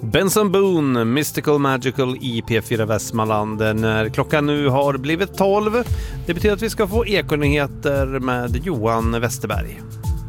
Benson Boone, Mystical Magical i P4 Västmanland. När klockan nu har blivit 12. Det betyder att vi ska få ekonyheter med Johan Westerberg.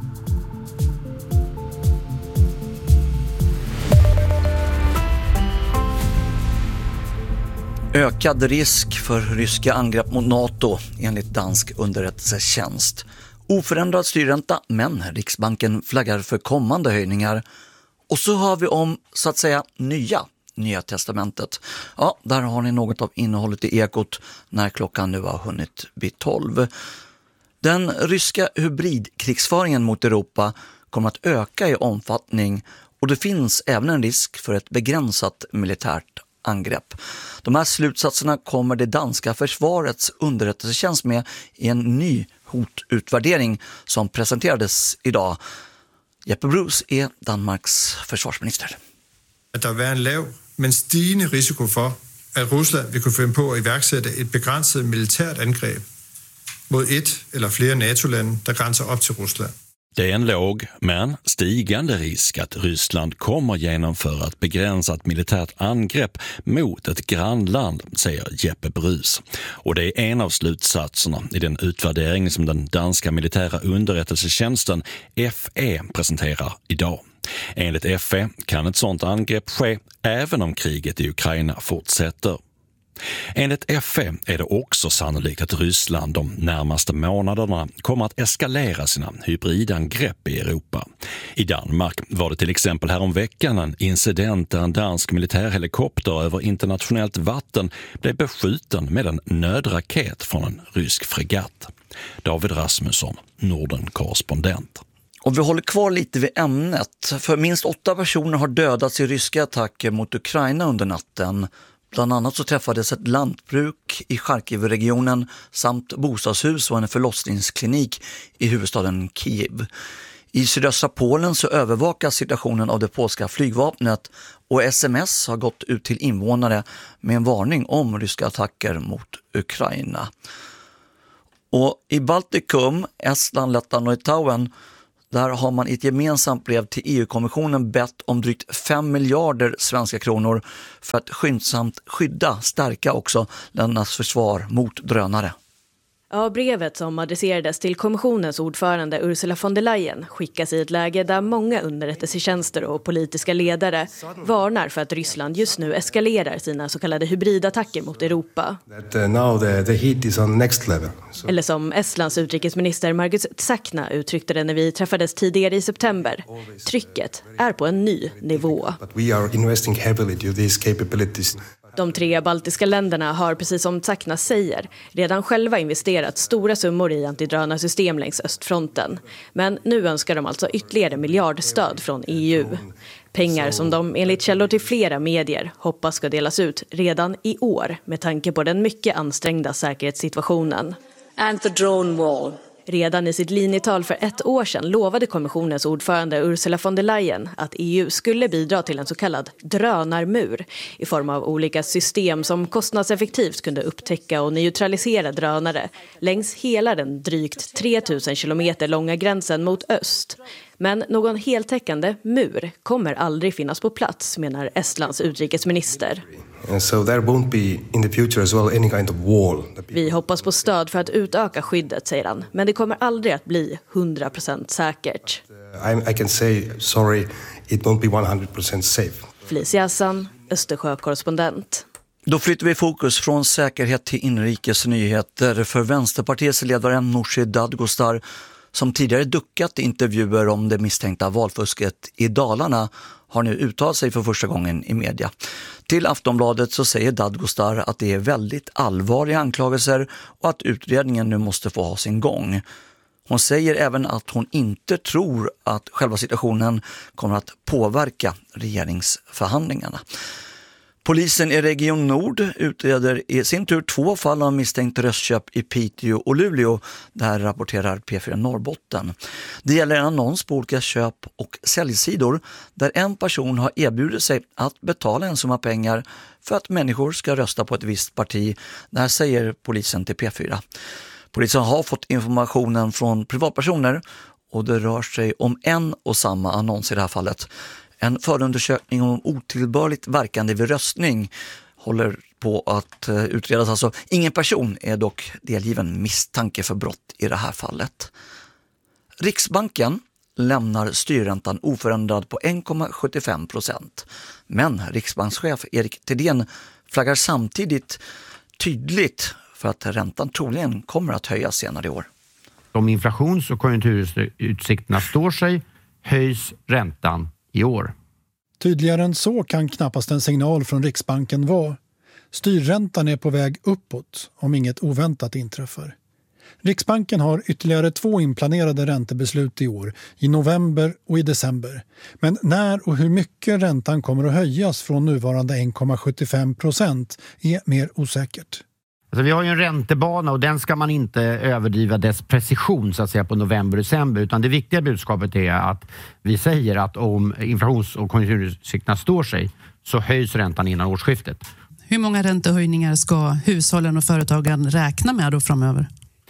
Ökad risk för ryska angrepp mot NATO enligt dansk underrättelsetjänst. Oförändrad styrränta, men Riksbanken flaggar för kommande höjningar. Och så har vi om, så att säga, Nya testamentet. Ja, där har ni något av innehållet i Ekot när klockan nu har hunnit bli 12. Den ryska hybridkrigsföringen mot Europa kommer att öka i omfattning och det finns även en risk för ett begränsat militärt angrepp. De här slutsatserna kommer det danska försvarets underrättelsetjänst med i en ny hotutvärdering som presenterades idag. Jeppe Bruus är Danmarks försvarsminister. Att det var en lav men stigande risiko för att Ryssland vill kunna finna på att ivärksätta ett begränsat militärt angrepp mot ett eller flera NATO-länder där gränsar upp till Ryssland. Det är en låg men stigande risk att Ryssland kommer genomföra ett begränsat militärt angrepp mot ett grannland, säger Jeppe Bruus. Och det är en av slutsatserna i den utvärdering som den danska militära underrättelsetjänsten FE presenterar idag. Enligt FE kan ett sådant angrepp ske även om kriget i Ukraina fortsätter. Enligt FE är det också sannolikt att Ryssland de närmaste månaderna kommer att eskalera sina hybridangrepp i Europa. I Danmark var det till exempel häromveckan en incident där en dansk militärhelikopter över internationellt vatten blev beskjuten med en nödraket från en rysk fregatt. David Rasmusson, Norden-korrespondent. Och vi håller kvar lite vid ämnet, för minst 8 personer har dödats i ryska attacker mot Ukraina under natten. Bland annat så träffades ett lantbruk i Charkiv-regionen samt bostadshus och en förlossningsklinik i huvudstaden Kiev. I sydöstra Polen så övervakas situationen av det polska flygvapnet och SMS har gått ut till invånare med en varning om ryska attacker mot Ukraina. Och i Baltikum, Estland, Lettland och Litauen, där har man i ett gemensamt brev till EU-kommissionen bett om drygt 5 miljarder svenska kronor för att skyndsamt stärka också ländernas försvar mot drönare. Ja, brevet som adresserades till kommissionens ordförande Ursula von der Leyen skickas i ett läge där många underrättelsetjänster och politiska ledare varnar för att Ryssland just nu eskalerar sina så kallade hybridattacker mot Europa. Eller som Estlands utrikesminister Margus Tsakna uttryckte det när vi träffades tidigare i september. Trycket är på en ny nivå. De 3 baltiska länderna har, precis som Tsakna säger, redan själva investerat stora summor i antidrönarsystem längs östfronten. Men nu önskar de alltså ytterligare miljardstöd från EU. Pengar som de enligt källor till flera medier hoppas ska delas ut redan i år med tanke på den mycket ansträngda säkerhetssituationen. And the drone wall. Redan i sitt linjetal för 1 år sedan lovade kommissionens ordförande Ursula von der Leyen att EU skulle bidra till en så kallad drönarmur i form av olika system som kostnadseffektivt kunde upptäcka och neutralisera drönare längs hela den drygt 3000 kilometer långa gränsen mot öst. Men någon heltäckande mur kommer aldrig finnas på plats, menar Estlands utrikesminister. So there won't be in the future as well any kind of wall. Vi hoppas på stöd för att utöka skyddet, säger han, men det kommer aldrig att bli 100% säkert. I can say sorry, it won't be 100% safe. Felicia Hassan, Östersjö-korrespondent. Då flyttar vi fokus från säkerhet till inrikes nyheter för Vänsterpartiets ledare Nooshi Dadgostar, som tidigare duckat i intervjuer om det misstänkta valfusket i Dalarna, har nu uttalat sig för första gången i media. Till Aftonbladet så säger Dadgostar att det är väldigt allvarliga anklagelser och att utredningen nu måste få ha sin gång. Hon säger även att hon inte tror att själva situationen kommer att påverka regeringsförhandlingarna. Polisen i Region Nord utreder i sin tur 2 fall av misstänkt röstköp i Piteå och Luleå. Det här rapporterar P4 Norrbotten. Det gäller en annons på olika köp- och säljsidor där en person har erbjudit sig att betala en summa pengar för att människor ska rösta på ett visst parti. Det här säger polisen till P4. Polisen har fått informationen från privatpersoner och det rör sig om en och samma annons i det här fallet. En förundersökning om otillbörligt verkande vid röstning håller på att utredas. Alltså, ingen person är dock delgiven misstanke för brott i det här fallet. Riksbanken lämnar styrräntan oförändrad på 1,75%. Men riksbankschef Erik Thedéen flaggar samtidigt tydligt för att räntan troligen kommer att höjas senare i år. Om inflations- och konjunkturutsikterna står sig höjs räntan i år. Tydligare än så kan knappast en signal från Riksbanken vara. Styrräntan är på väg uppåt om inget oväntat inträffar. Riksbanken har ytterligare 2 inplanerade räntebeslut i år, i november och i december. Men när och hur mycket räntan kommer att höjas från nuvarande 1,75% är mer osäkert. Alltså vi har ju en räntebana och den ska man inte överdriva dess precision så att säga på november och december, utan det viktiga budskapet är att vi säger att om inflations- och konjunkturutsikterna står sig så höjs räntan innan årsskiftet. Hur många räntehöjningar ska hushållen och företagen räkna med då framöver?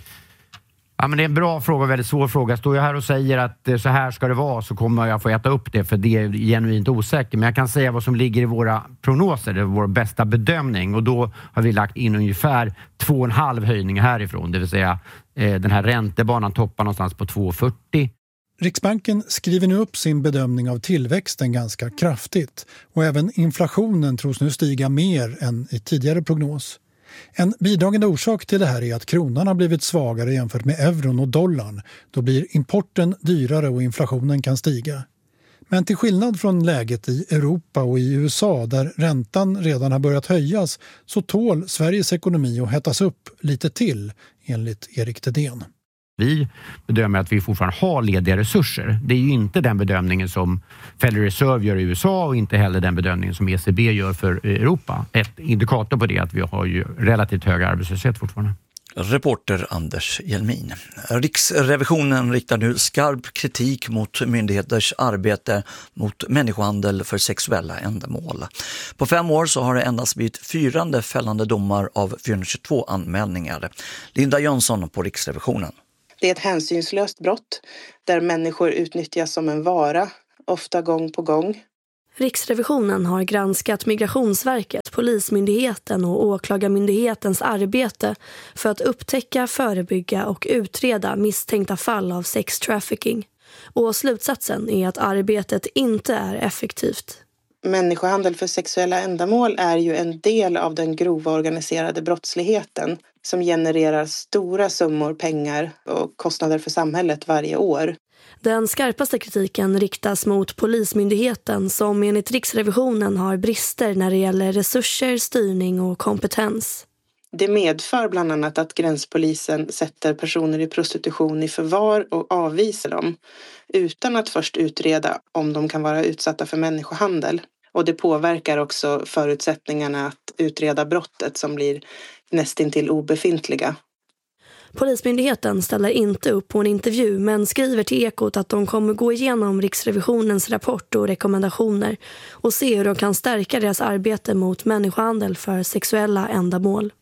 Ja, men det är en bra fråga, väldigt svår fråga. Står jag här och säger att så här ska det vara så kommer jag få äta upp det, för det är genuint osäkert. Men jag kan säga vad som ligger i våra prognoser, det är vår bästa bedömning. Och då har vi lagt in ungefär 2,5 höjningar härifrån. Det vill säga den här räntebanan toppar någonstans på 2,40. Riksbanken skriver nu upp sin bedömning av tillväxten ganska kraftigt. Och även inflationen tros nu stiga mer än i tidigare prognos. En bidragande orsak till det här är att kronan har blivit svagare jämfört med euron och dollarn. Då blir importen dyrare och inflationen kan stiga. Men till skillnad från läget i Europa och i USA där räntan redan har börjat höjas så tål Sveriges ekonomi att hettas upp lite till, enligt Erik Thedéen. Vi bedömer att vi fortfarande har lediga resurser. Det är ju inte den bedömningen som Federal Reserve gör i USA och inte heller den bedömningen som ECB gör för Europa. Ett indikator på det är att vi har ju relativt hög arbetslöshet fortfarande. Reporter Anders Hjelmin. Riksrevisionen riktar nu skarp kritik mot myndigheters arbete mot människohandel för sexuella ändamål. På 5 år så har det endast blivit 4 fällande domar av 422 anmälningar. Linda Jönsson på Riksrevisionen. Det är ett hänsynslöst brott där människor utnyttjas som en vara, ofta gång på gång. Riksrevisionen har granskat Migrationsverket, Polismyndigheten och Åklagarmyndighetens arbete för att upptäcka, förebygga och utreda misstänkta fall av sextrafficking. Och slutsatsen är att arbetet inte är effektivt. Människohandel för sexuella ändamål är ju en del av den grova organiserade brottsligheten som genererar stora summor pengar och kostnader för samhället varje år. Den skarpaste kritiken riktas mot Polismyndigheten som enligt Riksrevisionen har brister när det gäller resurser, styrning och kompetens. Det medför bland annat att gränspolisen sätter personer i prostitution i förvar och avvisar dem utan att först utreda om de kan vara utsatta för människohandel. Och det påverkar också förutsättningarna att utreda brottet som blir nästintill obefintliga. Polismyndigheten ställer inte upp på en intervju men skriver till Ekot att de kommer gå igenom Riksrevisionens rapport och rekommendationer och se hur de kan stärka deras arbete mot människohandel för sexuella ändamål.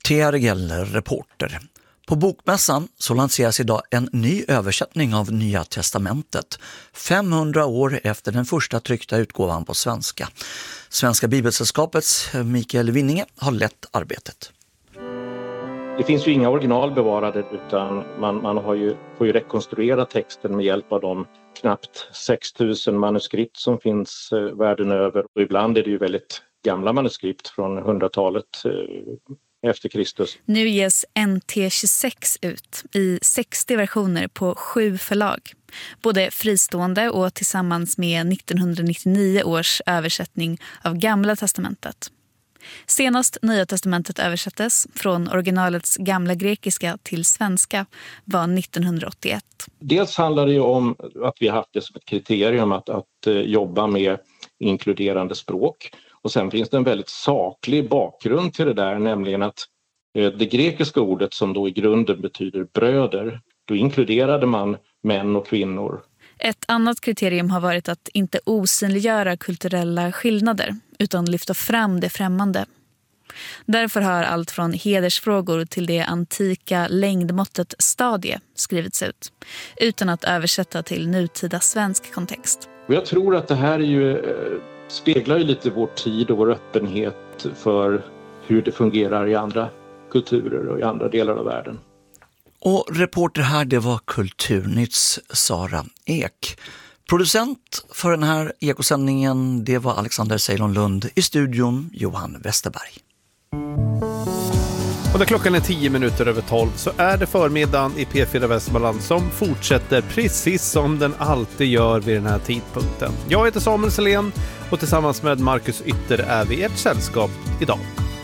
TRGL reporter. På Bokmässan så lanseras idag en ny översättning av Nya testamentet. 500 år efter den första tryckta utgåvan på svenska. Svenska Bibelsällskapets Mikael Winninge har lett arbetet. Det finns ju inga original bevarade utan man får ju rekonstruera texten med hjälp av de knappt 6000 manuskript som finns världen över. Och ibland är det ju väldigt gamla manuskript från 100-talet efter Kristus. Nu ges NT26 ut i 60 versioner på 7 förlag. Både fristående och tillsammans med 1999 års översättning av Gamla testamentet. Senast Nya testamentet översattes från originalets gamla grekiska till svenska var 1981. Dels handlar det ju om att vi har haft det som ett kriterium att jobba med inkluderande språk. Och sen finns det en väldigt saklig bakgrund till det där, nämligen att det grekiska ordet som då i grunden betyder bröder, då inkluderade man män och kvinnor. Ett annat kriterium har varit att inte osynliggöra kulturella skillnader utan lyfta fram det främmande. Därför har allt från hedersfrågor till det antika längdmåttet stadie skrivits ut utan att översätta till nutida svensk kontext. Och jag tror att det här är ju, speglar ju lite vår tid och vår öppenhet för hur det fungerar i andra kulturer och i andra delar av världen. Och reporter här, det var Kulturnytts Sara Ek. Producent för den här ekosändningen, det var Alexander Ceylon Lund. I studion Johan Westerberg. Och när klockan är 10 minuter över 12 så är det förmiddagen i P4 Västmanland som fortsätter precis som den alltid gör vid den här tidpunkten. Jag heter Samuel Selén och tillsammans med Marcus Ytter är vi ert sällskap idag.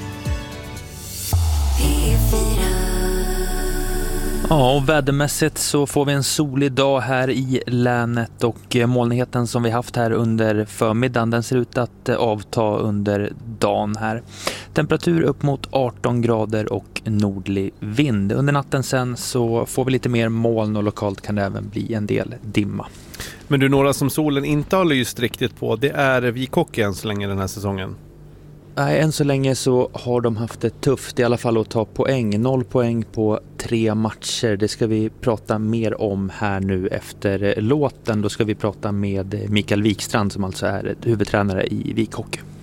Ja, och vädermässigt så får vi en solig dag här i länet och molnigheten som vi haft här under förmiddagen, den ser ut att avta under dagen här. Temperatur upp mot 18 grader och nordlig vind. Under natten sen så får vi lite mer moln och lokalt kan det även bli en del dimma. Men du, några som solen inte har lyst riktigt på, det är Vikhockey än så länge den här säsongen. Nej, än så länge så har de haft det tufft i alla fall att ta poäng. 0 poäng på 3 matcher. Det ska vi prata mer om här nu efter låten. Då ska vi prata med Mikael Wikstrand som alltså är huvudtränare i Vikhockey.